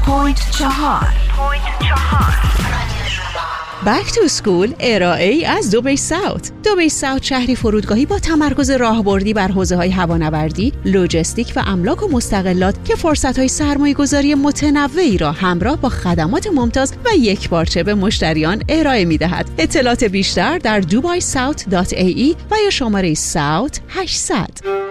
پوینت 4. بک تو سکول ارائه‌ای از دبی ساوت. دبی ساوت شهری فرودگاهی با تمرکز راهبردی بر حوزه‌های هوانوردی، لوجستیک و املاک و مستغلات که فرصت‌های سرمایه‌گذاری متنوعی را همراه با خدمات ممتاز و یکپارچه به مشتریان ارائه می‌دهد. اطلاعات بیشتر در dubaisouth.ae و یا شماره SOUTH 800.